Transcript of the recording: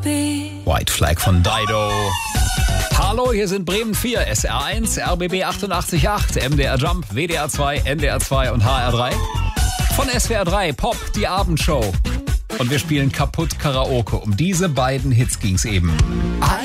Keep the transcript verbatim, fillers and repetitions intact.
White Flag von Dido. Hallo, hier sind Bremen vier, S R eins, R B B achtundachtzig Komma acht, M D R Jump, W D R zwei, N D R zwei und H R drei. Von S W R drei, Pop, die Abendshow. Und wir spielen kaputt Karaoke. Um diese beiden Hits ging's eben.